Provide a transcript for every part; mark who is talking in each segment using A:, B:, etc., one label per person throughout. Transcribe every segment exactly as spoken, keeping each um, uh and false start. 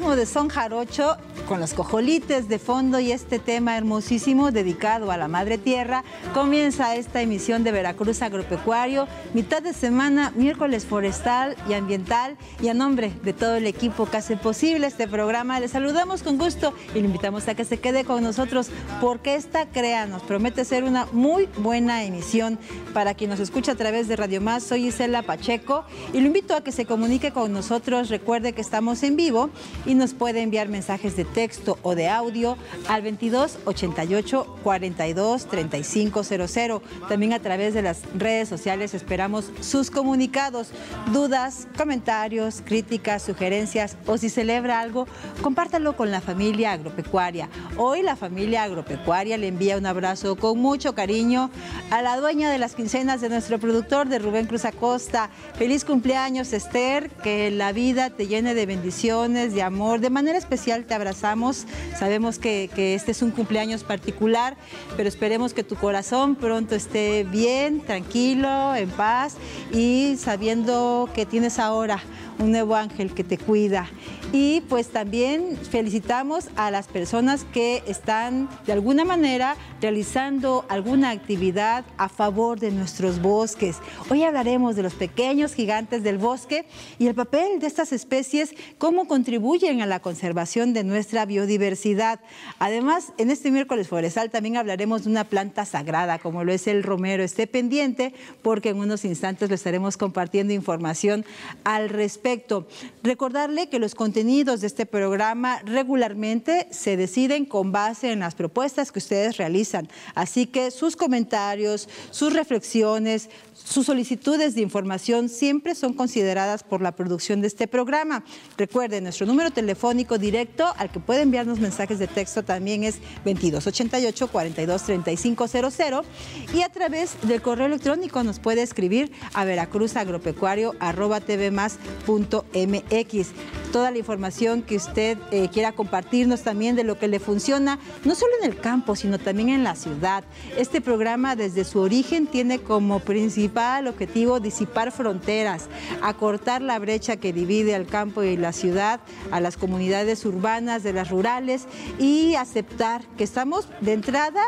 A: ritmo de son jarocho, con los cojolites de fondo y este tema hermosísimo dedicado a la Madre Tierra, comienza esta emisión de Veracruz Agropecuario, mitad de semana, miércoles forestal y ambiental, y a nombre de todo el equipo que hace posible este programa, les saludamos con gusto y le invitamos a que se quede con nosotros porque esta, créanos, promete ser una muy buena emisión. Para quien nos escucha a través de Radio Más, soy Isela Pacheco y lo invito a que se comunique con nosotros. Recuerde que estamos en vivo y nos puede enviar mensajes de texto o de audio al veintidós ochenta y ocho cuarenta y dos treinta y cinco cero cero. También a través de las redes sociales esperamos sus comunicados, dudas, comentarios, críticas, sugerencias o si celebra algo, compártalo con la familia agropecuaria. Hoy la familia agropecuaria le envía un abrazo con mucho cariño a la dueña de las quincenas de nuestro productor, de Rubén Cruz Acosta. Feliz cumpleaños, Esther, que la vida te llene de bendiciones, de amor. De manera especial te abrazamos. Sabemos que, que este es un cumpleaños particular, pero esperemos que tu corazón pronto esté bien, tranquilo, en paz y sabiendo que tienes ahora un nuevo ángel que te cuida. Y pues también felicitamos a las personas que están de alguna manera realizando alguna actividad a favor de nuestros bosques. Hoy hablaremos de los pequeños gigantes del bosque y el papel de estas especies, cómo contribuyen a la conservación de nuestra biodiversidad. Además, en este miércoles forestal también hablaremos de una planta sagrada como lo es el romero. Esté pendiente porque en unos instantes le estaremos compartiendo información al respecto. Recordarle que los contenidos de este programa regularmente se deciden con base en las propuestas que ustedes realizan. Así que sus comentarios, sus reflexiones, sus solicitudes de información siempre son consideradas por la producción de este programa. Recuerden, nuestro número telefónico directo al que puede enviarnos mensajes de texto también es veintidós ochenta y ocho cuarenta y dos treinta y cinco cero cero y a través del correo electrónico nos puede escribir a veracruzagropecuario arroba tvmas punto mx. Toda la información que usted eh, quiera compartirnos también de lo que le funciona, no solo en el campo, sino también en la ciudad. Este programa desde su origen tiene como principal objetivo disipar fronteras, acortar la brecha que divide al campo y la ciudad, a las comunidades urbanas de las rurales y aceptar que estamos de entrada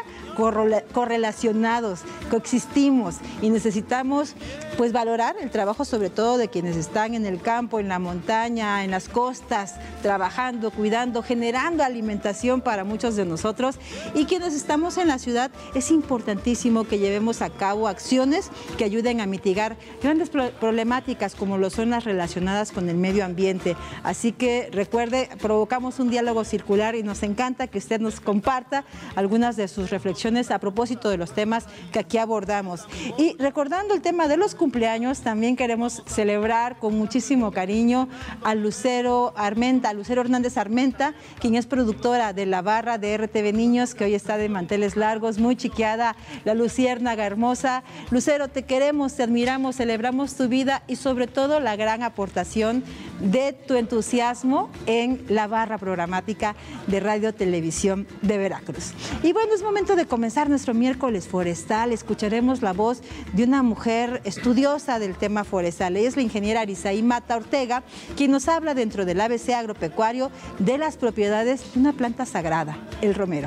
A: correlacionados, coexistimos y necesitamos pues valorar el trabajo sobre todo de quienes están en el campo, en la montaña, en las costas, trabajando, cuidando, generando alimentación para muchos de nosotros, y quienes estamos en la ciudad es importantísimo que llevemos a cabo acciones que ayuden a mitigar grandes problemáticas como lo son las relacionadas con el medio ambiente. Así que recuerde, provocamos un diálogo circular y nos encanta que usted nos comparta algunas de sus reflexiones a propósito de los temas que aquí abordamos. Y recordando el tema de los cumpleaños, también queremos celebrar con muchísimo cariño a Lucero Armenta, a Lucero Hernández Armenta, quien es productora de la barra de R T V Niños, que hoy está de manteles largos, muy chiqueada, la luciérnaga hermosa. Lucero, te queremos, te admiramos, celebramos tu vida y sobre todo la gran aportación de tu entusiasmo en la barra programática de Radio Televisión de Veracruz. Y bueno, es momento de comenzar nuestro miércoles forestal. Escucharemos la voz de una mujer estudiosa del tema forestal. Ella es la ingeniera Arisaí Mata Ortega, quien nos habla dentro del A B C agropecuario de las propiedades de una planta sagrada, el romero.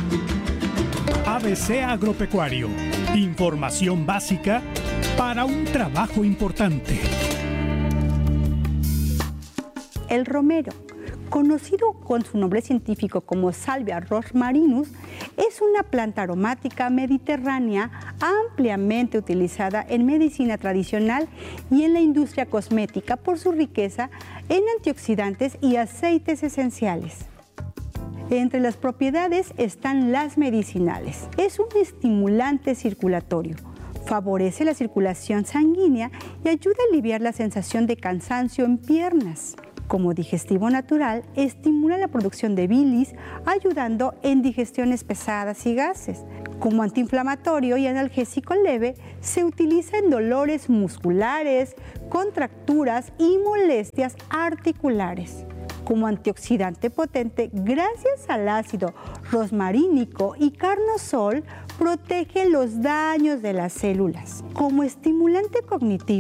B: A B C Agropecuario, información básica para un trabajo importante.
C: El romero, conocido con su nombre científico como Salvia rosmarinus, es una planta aromática mediterránea ampliamente utilizada en medicina tradicional y en la industria cosmética por su riqueza en antioxidantes y aceites esenciales. Entre las propiedades están las medicinales. Es un estimulante circulatorio. Favorece la circulación sanguínea y ayuda a aliviar la sensación de cansancio en piernas. Como digestivo natural, estimula la producción de bilis, ayudando en digestiones pesadas y gases. Como antiinflamatorio y analgésico leve, se utiliza en dolores musculares, contracturas y molestias articulares. Como antioxidante potente, gracias al ácido rosmarínico y carnosol, protege los daños de las células. Como estimulante cognitivo,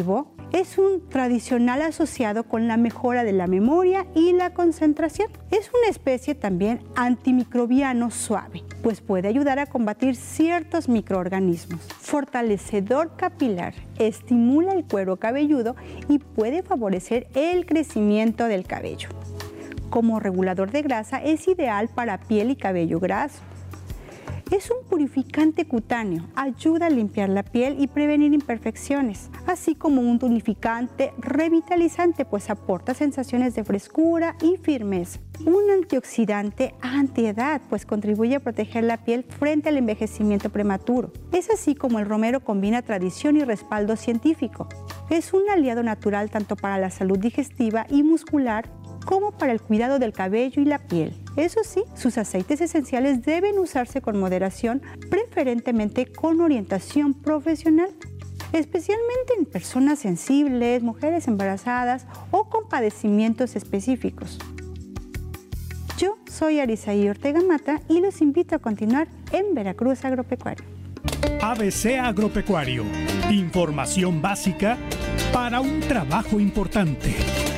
C: Es un tradicional asociado con la mejora de la memoria y la concentración. Es una especie también antimicrobiano suave, pues puede ayudar a combatir ciertos microorganismos. Fortalecedor capilar, estimula el cuero cabelludo y puede favorecer el crecimiento del cabello. Como regulador de grasa es ideal para piel y cabello graso. Es un purificante cutáneo, ayuda a limpiar la piel y prevenir imperfecciones, así como un tonificante revitalizante, pues aporta sensaciones de frescura y firmeza. Un antioxidante antiedad, pues contribuye a proteger la piel frente al envejecimiento prematuro. Es así como el romero combina tradición y respaldo científico. Es un aliado natural tanto para la salud digestiva y muscular como para el cuidado del cabello y la piel. Eso sí, sus aceites esenciales deben usarse con moderación, preferentemente con orientación profesional, especialmente en personas sensibles, mujeres embarazadas o con padecimientos específicos. Yo soy Arisaí Ortega Mata y los invito a continuar en Veracruz Agropecuario.
B: A B C Agropecuario, información básica para un trabajo importante.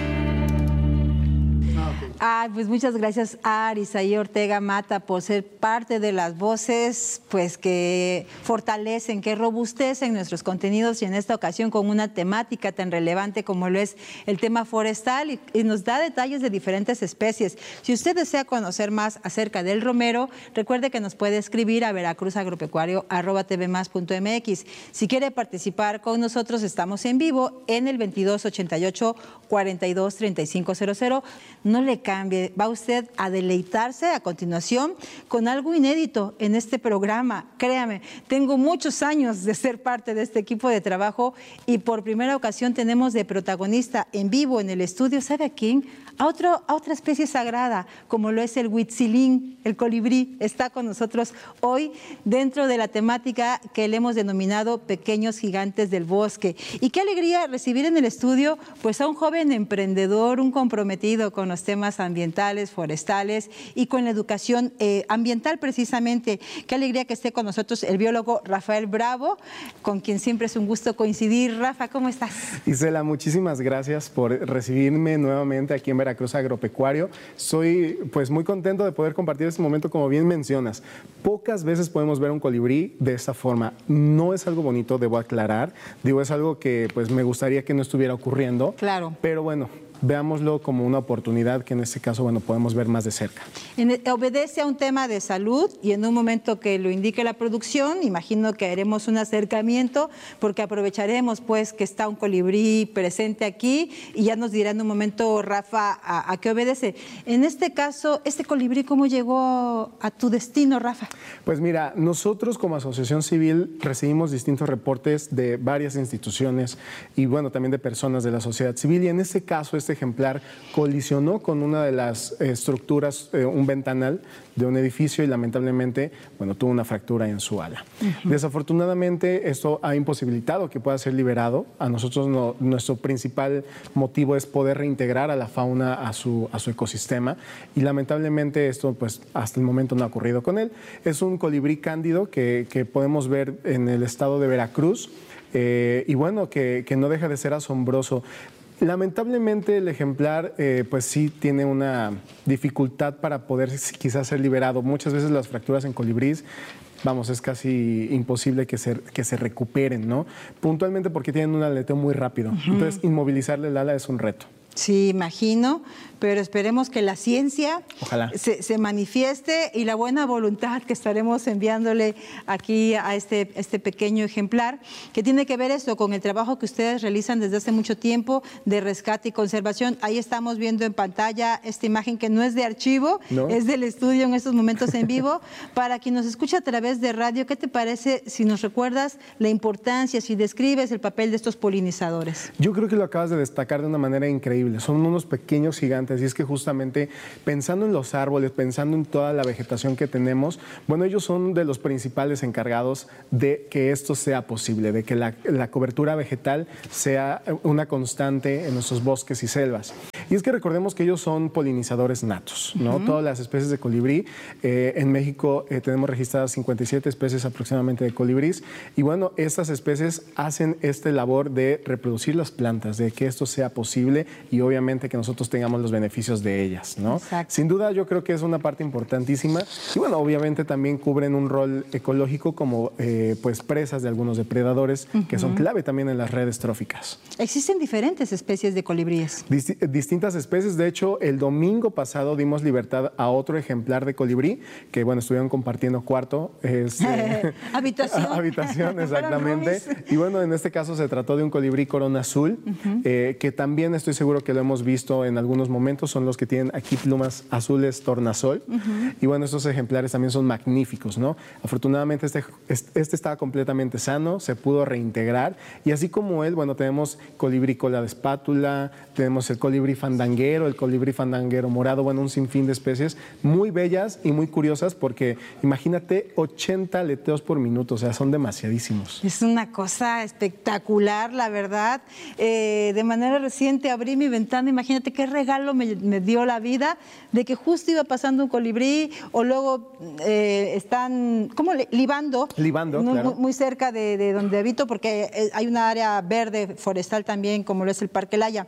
A: Ay, pues muchas gracias a Arisaí Ortega Mata por ser parte de las voces pues que fortalecen, que robustecen nuestros contenidos y en esta ocasión con una temática tan relevante como lo es el tema forestal y, y nos da detalles de diferentes especies. Si usted desea conocer más acerca del romero, recuerde que nos puede escribir a veracruzagropecuario arroba tvmas.mx. Si quiere participar con nosotros, estamos en vivo en el veintidós ochenta y ocho, cuarenta y dos, treinta y cinco cero cero. No le cambie, va usted a deleitarse a continuación con algo inédito en este programa. Créame, tengo muchos años de ser parte de este equipo de trabajo y por primera ocasión tenemos de protagonista en vivo en el estudio, ¿sabe a quién? A, otro, a otra especie sagrada, como lo es el huitzilín, el colibrí, está con nosotros hoy dentro de la temática que le hemos denominado Pequeños Gigantes del Bosque. Y qué alegría recibir en el estudio pues a un joven emprendedor, un comprometido con los temas ambientales, forestales y con la educación eh, ambiental precisamente. Qué alegría que esté con nosotros el biólogo Rafael Bravo, con quien siempre es un gusto coincidir. Rafa, ¿cómo estás?
D: Isela, muchísimas gracias por recibirme nuevamente aquí en Veracruz Agropecuario. Soy pues muy contento de poder compartir este momento, como bien mencionas. Pocas veces podemos ver un colibrí de esta forma. No es algo bonito, debo aclarar. Digo, es algo que pues me gustaría que no estuviera ocurriendo.
A: Claro.
D: Pero bueno, veámoslo como una oportunidad que en este caso, bueno, podemos ver más de cerca.
A: En, obedece a un tema de salud y en un momento que lo indique la producción, imagino que haremos un acercamiento porque aprovecharemos pues que está un colibrí presente aquí y ya nos dirá en un momento, Rafa, a, a qué obedece. En este caso, ¿este colibrí cómo llegó a tu destino, Rafa?
D: Pues mira, nosotros como asociación civil recibimos distintos reportes de varias instituciones y bueno, también de personas de la sociedad civil y en este caso, este Este ejemplar colisionó con una de las estructuras, eh, un ventanal de un edificio y lamentablemente, bueno, tuvo una fractura en su ala. Uh-huh. Desafortunadamente, esto ha imposibilitado que pueda ser liberado. A nosotros no, nuestro principal motivo es poder reintegrar a la fauna a su, a su ecosistema y lamentablemente esto, pues, hasta el momento no ha ocurrido con él. Es un colibrí cándido que, que podemos ver en el estado de Veracruz eh, y bueno, que, que no deja de ser asombroso. Lamentablemente el ejemplar eh, pues sí tiene una dificultad para poder quizás ser liberado. Muchas veces las fracturas en colibrís, vamos, es casi imposible que se, que se recuperen, ¿no? Puntualmente porque tienen un aleteo muy rápido. Uh-huh. Entonces inmovilizarle el ala es un reto.
A: Sí, imagino, pero esperemos que la ciencia se, se manifieste y la buena voluntad que estaremos enviándole aquí a este, este pequeño ejemplar, que tiene que ver esto con el trabajo que ustedes realizan desde hace mucho tiempo de rescate y conservación. Ahí estamos viendo en pantalla esta imagen que no es de archivo, ¿no? Es del estudio en estos momentos en vivo. Para quien nos escucha a través de radio, ¿qué te parece si nos recuerdas la importancia, si describes el papel de estos polinizadores?
D: Yo creo que lo acabas de destacar de una manera increíble. Son unos pequeños gigantes y es que justamente pensando en los árboles, pensando en toda la vegetación que tenemos, bueno, ellos son de los principales encargados de que esto sea posible, de que la, la cobertura vegetal sea una constante en nuestros bosques y selvas. Y es que recordemos que ellos son polinizadores natos, ¿no? Uh-huh. Todas las especies de colibrí. Eh, en México eh, tenemos registradas cincuenta y siete especies aproximadamente de colibrís. Y bueno, estas especies hacen esta labor de reproducir las plantas, de que esto sea posible y obviamente que nosotros tengamos los beneficios de ellas, ¿no?
A: Exacto.
D: Sin duda yo creo que es una parte importantísima. Y bueno, obviamente también cubren un rol ecológico como eh, pues presas de algunos depredadores uh-huh. que son clave también en las redes tróficas.
A: Existen diferentes especies de colibríes.
D: Dist- distintas especies. De hecho, el domingo pasado dimos libertad a otro ejemplar de colibrí que, bueno, estuvieron compartiendo cuarto. Este,
A: habitación.
D: habitación, exactamente. Y bueno, en este caso se trató de un colibrí corona azul, uh-huh. eh, que también estoy seguro que lo hemos visto en algunos momentos. Son los que tienen aquí plumas azules tornasol. Uh-huh. Y bueno, estos ejemplares también son magníficos, ¿no? Afortunadamente este, este estaba completamente sano, se pudo reintegrar. Y así como él, bueno, tenemos colibrí cola de espátula, tenemos el colibrí fandanguero, el colibrí fandanguero morado, bueno, un sinfín de especies muy bellas y muy curiosas porque imagínate ochenta aleteos por minuto, o sea, son demasiadísimos.
A: Es una cosa espectacular, la verdad. Eh, de manera reciente abrí mi ventana, imagínate qué regalo me, me dio la vida de que justo iba pasando un colibrí o luego eh, están, ¿cómo? Libando.
D: Libando,
A: muy,
D: claro.
A: Muy cerca de, de donde habito porque hay una área verde forestal también, como lo es el Parque Laya.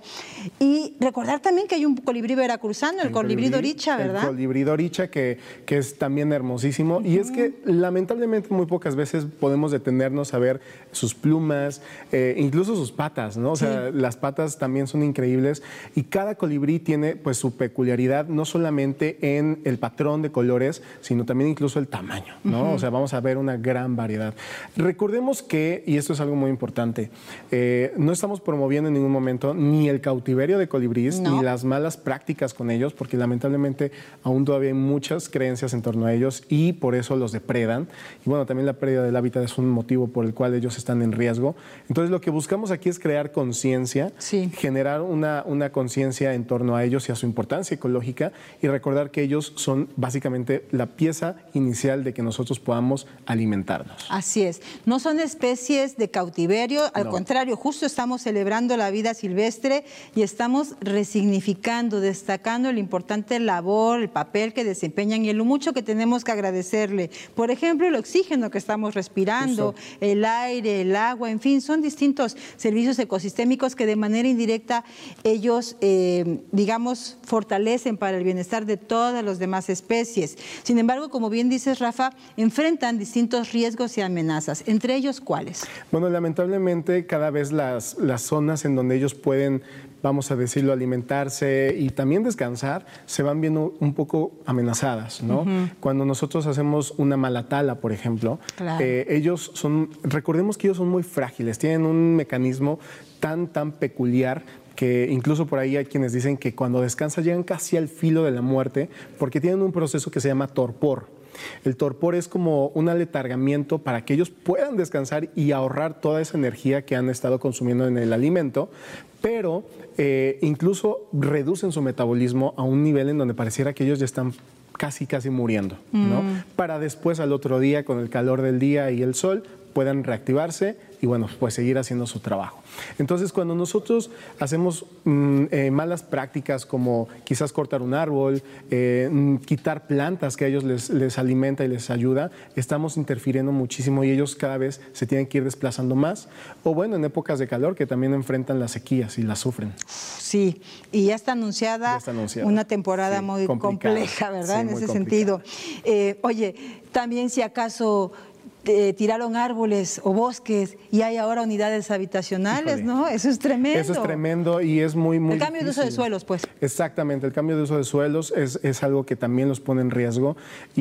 A: Y recordar también que hay un colibrí veracruzano, el, el colibrí, colibrí doricha, ¿verdad?
D: El colibrí doricha, que, que es también hermosísimo. Uh-huh. Y es que lamentablemente muy pocas veces podemos detenernos a ver sus plumas, eh, incluso sus patas, ¿no? O sí. sea, las patas también son increíbles. Y cada colibrí tiene pues su peculiaridad, no solamente en el patrón de colores, sino también incluso el tamaño, ¿no? Uh-huh. O sea, vamos a ver una gran variedad. Recordemos que, y esto es algo muy importante, eh, no estamos promoviendo en ningún momento ni el cautiverio de colibríes, no. ni las malas prácticas con ellos, porque lamentablemente aún todavía hay muchas creencias en torno a ellos y por eso los depredan. Y bueno, también la pérdida del hábitat es un motivo por el cual ellos están en riesgo. Entonces, lo que buscamos aquí es crear conciencia, sí. generar una, una conciencia en torno a ellos y a su importancia ecológica y recordar que ellos son básicamente la pieza inicial de que nosotros podamos alimentarnos.
A: Así es. No son especies de cautiverio, al
D: no.
A: contrario, justo estamos celebrando la vida silvestre y estamos resignificando, destacando el importante labor, el papel que desempeñan y lo mucho que tenemos que agradecerle. Por ejemplo, el oxígeno que estamos respirando, justo. el aire, el agua, en fin, son distintos servicios ecosistémicos que de manera indirecta ellos, eh, digamos, fortalecen para el bienestar de todas las demás especies. Sin embargo, como bien dices, Rafa, enfrentan distintos riesgos y amenazas. ¿Entre ellos cuáles?
D: Bueno, lamentablemente cada vez las, las zonas en donde ellos pueden, vamos a decirlo, alimentarse y también descansar, se van viendo un poco amenazadas, ¿no? Uh-huh. Cuando nosotros hacemos una mala tala, por ejemplo, claro. eh, ellos son, recordemos que ellos son muy frágiles, tienen un mecanismo tan, tan peculiar que incluso por ahí hay quienes dicen que cuando descansan llegan casi al filo de la muerte porque tienen un proceso que se llama torpor. El torpor es como un aletargamiento para que ellos puedan descansar y ahorrar toda esa energía que han estado consumiendo en el alimento, pero eh, incluso reducen su metabolismo a un nivel en donde pareciera que ellos ya están casi, casi muriendo, ¿no? Mm. Para después al otro día, con el calor del día y el sol, puedan reactivarse y bueno, pues seguir haciendo su trabajo. Entonces, cuando nosotros hacemos mmm, eh, malas prácticas como quizás cortar un árbol, eh, mmm, quitar plantas que a ellos les, les alimenta y les ayuda, estamos interfiriendo muchísimo y ellos cada vez se tienen que ir desplazando más. O bueno, en épocas de calor que también enfrentan las sequías y las sufren.
A: Sí, y ya está anunciada, ya está anunciada. Una temporada sí, muy complicada. compleja, ¿verdad? Sí, en ese complicada. sentido. Eh, oye, también si acaso Eh, tiraron árboles o bosques y hay ahora unidades habitacionales, Híjole. ¿no? Eso es tremendo.
D: Eso es tremendo y es muy, muy
A: El cambio
D: difícil.
A: de uso de suelos, pues.
D: Exactamente, el cambio de uso de suelos es, es algo que también los pone en riesgo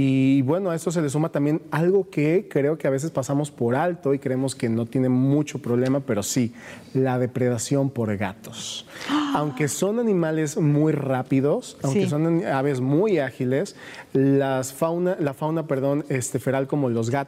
D: y bueno, a esto se le suma también algo que creo que a veces pasamos por alto y creemos que no tiene mucho problema, pero sí, la depredación por gatos. Aunque son animales muy rápidos, aunque sí. son aves muy ágiles, las fauna, la fauna, perdón, este, feral como los gatos,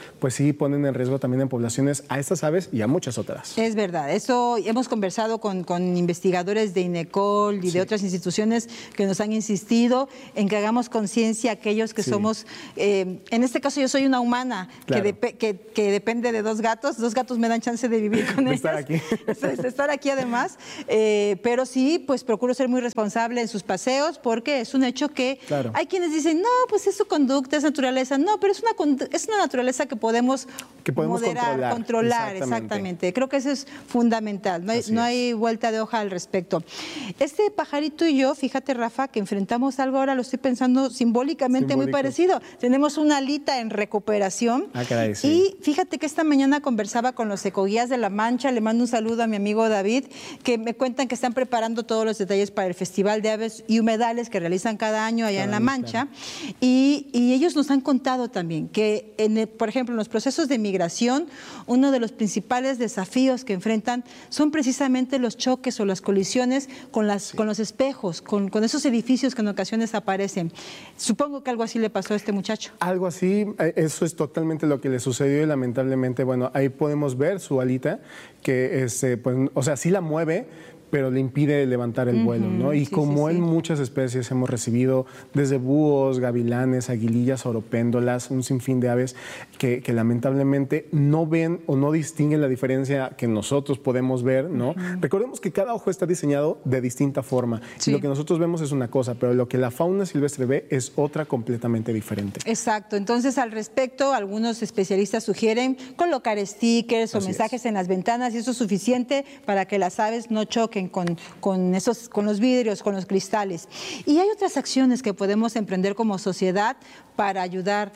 D: pues sí ponen en riesgo también en poblaciones a estas aves y a muchas otras.
A: Es verdad, eso hemos conversado con, con investigadores de INECOL y sí. de otras instituciones que nos han insistido en que hagamos conciencia aquellos que sí. somos, eh, en este caso yo soy una humana claro. que, de, que, que depende de dos gatos, dos gatos me dan chance de vivir con
D: de
A: ellos.
D: Estar aquí.
A: De estar aquí además, eh, pero sí, pues procuro ser muy responsable en sus paseos porque es un hecho que claro. hay quienes dicen, no, pues es su conducta, es naturaleza. No, pero es una, es una naturaleza que podemos,
D: que podemos
A: moderar, controlar. controlar exactamente. exactamente. Creo que eso es fundamental, no hay, no hay vuelta de hoja al respecto. Este pajarito y yo, fíjate Rafa, que enfrentamos algo ahora, lo estoy pensando simbólicamente Simbólico. muy parecido. Tenemos una alita en recuperación
D: ah, caray, sí.
A: y fíjate que esta mañana conversaba con los ecoguías de La Mancha, le mando un saludo a mi amigo David, que me cuentan que están preparando todos los detalles para el Festival de Aves y Humedales que realizan cada año allá claro, en La Mancha claro. y, y ellos nos han contado también que, en el, por ejemplo, en los procesos de migración, uno de los principales desafíos que enfrentan son precisamente los choques o las colisiones con, las, sí. con los espejos, con, con esos edificios que en ocasiones aparecen. Supongo que algo así le pasó a este muchacho.
D: Algo así, eso es totalmente lo que le sucedió y lamentablemente, bueno, ahí podemos ver su alita, que este, pues, o sea, sí la mueve, pero le impide levantar el vuelo, ¿no? Y sí, como sí, en sí. muchas especies hemos recibido desde búhos, gavilanes, aguilillas, oropéndolas, un sinfín de aves que, que lamentablemente no ven o no distinguen la diferencia que nosotros podemos ver, ¿no? Uh-huh. Recordemos que cada ojo está diseñado de distinta forma sí. y lo que nosotros vemos es una cosa, pero lo que la fauna silvestre ve es otra completamente diferente.
A: Exacto. Entonces, al respecto, algunos especialistas sugieren colocar stickers o Así mensajes es. en las ventanas y eso es suficiente para que las aves no choquen Con, con, esos, con los vidrios, con los cristales. Y hay otras acciones que podemos emprender como sociedad para ayudar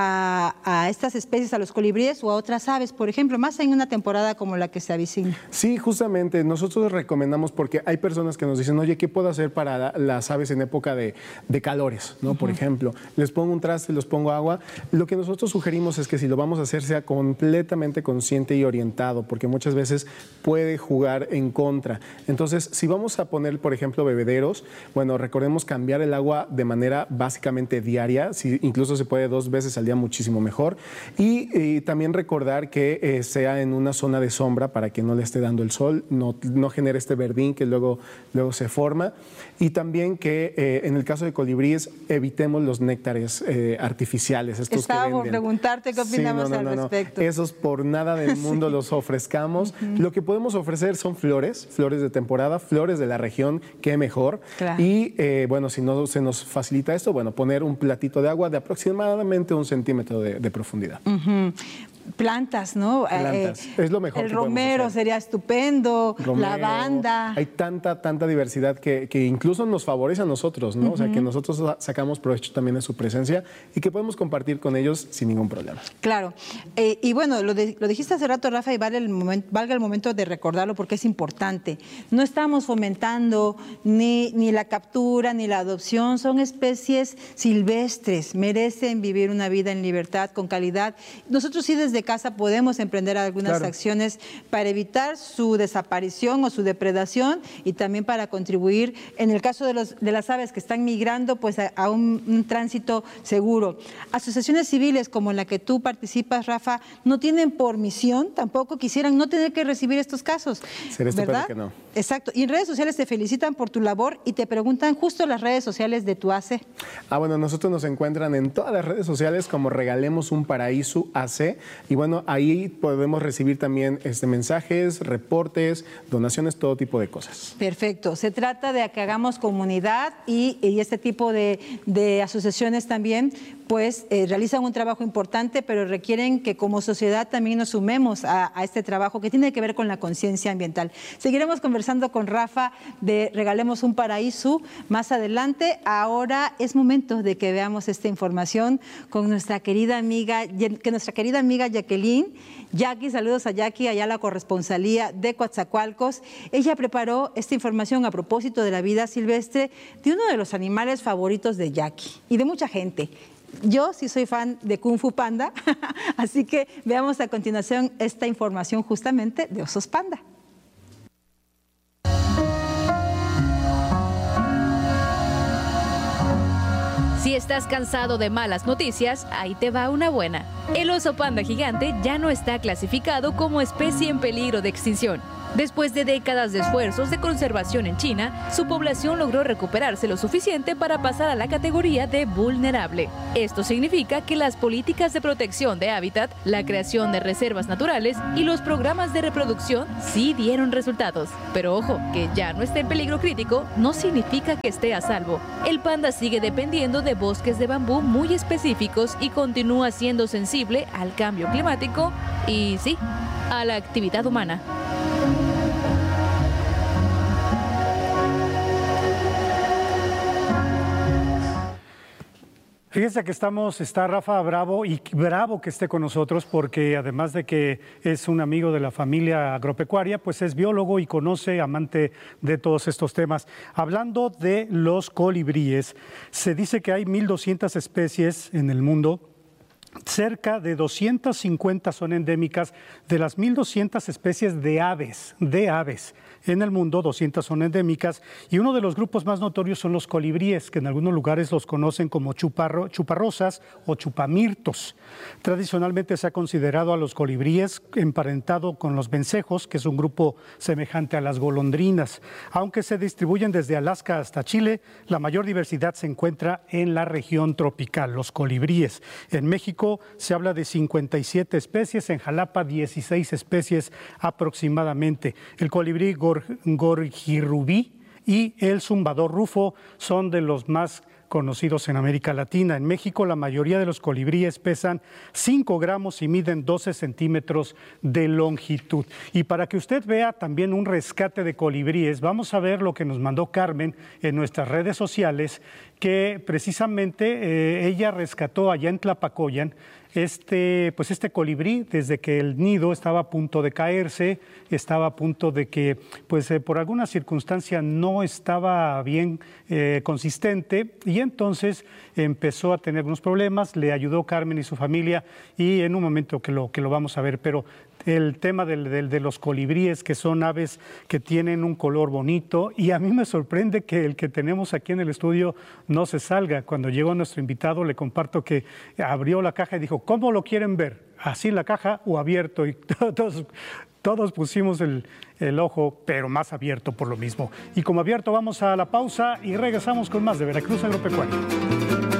A: a, a estas especies, a los colibríes o a otras aves, por ejemplo, más en una temporada como la que se avecina.
D: Sí, justamente, nosotros recomendamos porque hay personas que nos dicen, oye, ¿qué puedo hacer para la, las aves en época de, de calores? ¿no? Uh-huh. Por ejemplo, les pongo un traste, les pongo agua. Lo que nosotros sugerimos es que si lo vamos a hacer sea completamente consciente y orientado, porque muchas veces puede jugar en contra. Entonces, si vamos a poner, por ejemplo, bebederos, bueno, recordemos cambiar el agua de manera básicamente diaria, si, incluso se puede dos veces al día, muchísimo mejor. Y, y también recordar que eh, sea en una zona de sombra para que no le esté dando el sol, no, no genere este verdín que luego, luego se forma. Y también que eh, en el caso de colibríes evitemos los néctares eh, artificiales. Estos
A: Estaba
D: que
A: por preguntarte qué opinamos
D: sí, no, no,
A: al
D: no,
A: respecto.
D: No. Esos por nada del mundo sí. los ofrezcamos. Uh-huh. Lo que podemos ofrecer son flores, flores de temporada, flores de la región, qué mejor. Claro. Y eh, bueno, si no se nos facilita esto, bueno, poner un platito de agua de aproximadamente un centímetro de, de profundidad.
A: Uh-huh. Plantas, ¿no?
D: Plantas. Eh, es lo mejor.
A: El que romero sería estupendo, romero, lavanda.
D: Hay tanta, tanta diversidad que, que incluso nos favorece a nosotros, ¿no? Uh-huh. O sea, que nosotros sacamos provecho también de su presencia y que podemos compartir con ellos sin ningún problema.
A: Claro. Eh, y bueno, lo, de, lo dijiste hace rato, Rafa, y vale el momento, valga el momento de recordarlo porque es importante. No estamos fomentando ni, ni la captura ni la adopción, son especies silvestres, merecen vivir una vida en libertad, con calidad. Nosotros sí desde de casa podemos emprender algunas claro. acciones para evitar su desaparición o su depredación y también para contribuir, en el caso de, los, de las aves que están migrando, pues a, a un, un tránsito seguro. Asociaciones civiles como la que tú participas, Rafa, no tienen por misión, tampoco quisieran no tener que recibir estos casos.
D: Sería
A: ¿verdad?
D: Que no.
A: Exacto. Y en redes sociales te felicitan por tu labor y te preguntan justo las redes sociales de tu A C.
D: Ah, bueno, nosotros nos encuentran en todas las redes sociales como Regalemos un Paraíso A C. Y bueno, ahí podemos recibir también este, mensajes, reportes, donaciones, todo tipo de cosas.
A: Perfecto. Se trata de que hagamos comunidad y, y este tipo de, de asociaciones también pues eh, realizan un trabajo importante, pero requieren que como sociedad también nos sumemos a, a este trabajo que tiene que ver con la conciencia ambiental. Seguiremos conversando con Rafa de Regalemos un Paraíso más adelante. Ahora es momento de que veamos esta información con nuestra querida amiga, que nuestra querida amiga Jacqueline. Jackie, saludos a Jackie, allá la corresponsalía de Coatzacoalcos. Ella preparó esta información a propósito de la vida silvestre de uno de los animales favoritos de Jackie y de mucha gente. Yo sí soy fan de Kung Fu Panda, así que veamos a continuación esta información justamente de osos panda.
E: Si estás cansado de malas noticias, ahí te va una buena. El oso panda gigante ya no está clasificado como especie en peligro de extinción. Después de décadas de esfuerzos de conservación en China, su población logró recuperarse lo suficiente para pasar a la categoría de vulnerable. Esto significa que las políticas de protección de hábitat, la creación de reservas naturales y los programas de reproducción sí dieron resultados. Pero ojo, que ya no esté en peligro crítico no significa que esté a salvo. El panda sigue dependiendo de bosques de bambú muy específicos y continúa siendo sensible al cambio climático y sí, a la actividad humana.
F: Fíjense que estamos, está Rafa Bravo, y bravo que esté con nosotros porque además de que es un amigo de la familia agropecuaria, pues es biólogo y conoce, amante de todos estos temas. Hablando de los colibríes, se dice que hay mil doscientas especies en el mundo. Cerca de doscientas cincuenta son endémicas. De las mil doscientas especies de aves, de aves en el mundo, doscientas son endémicas, y uno de los grupos más notorios son los colibríes, que en algunos lugares los conocen como chuparro, chuparrosas o chupamirtos. Tradicionalmente se ha considerado a los colibríes emparentado con los vencejos, que es un grupo semejante a las golondrinas. Aunque se distribuyen desde Alaska hasta Chile, la mayor diversidad se encuentra en la región tropical, los colibríes. En México se habla de cincuenta y siete especies, en Jalapa dieciséis especies aproximadamente. El colibrí gorgirubí y el zumbador rufo son de los más conocidos en América Latina. En México la mayoría de los colibríes pesan cinco gramos y miden doce centímetros de longitud. Y para que usted vea también un rescate de colibríes, vamos a ver lo que nos mandó Carmen en nuestras redes sociales, que precisamente eh, ella rescató allá en Tlapacoyan este, pues este colibrí desde que el nido estaba a punto de caerse, estaba a punto de que pues eh, por alguna circunstancia no estaba bien eh, consistente, y entonces empezó a tener unos problemas. Le ayudó Carmen y su familia, y en un momento que lo, que lo vamos a ver, pero el tema del, del, de los colibríes, que son aves que tienen un color bonito, y a mí me sorprende que el que tenemos aquí en el estudio no se salga. Cuando llegó nuestro invitado le comparto que abrió la caja y dijo, ¿cómo lo quieren ver? ¿Así en la caja o abierto? Y todos, todos pusimos el, el ojo, pero más abierto por lo mismo. Y como abierto vamos a la pausa y regresamos con más de Veracruz Agropecuario.